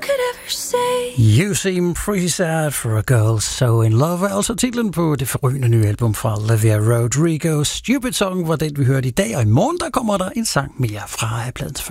could ever say. You seem pretty sad for a girl so in love er altså titlen på det forrygende nye album fra Olivia Rodrigo. Stupid Song var den, vi hørte i dag, og i morgen der kommer der en sang mere fra pladens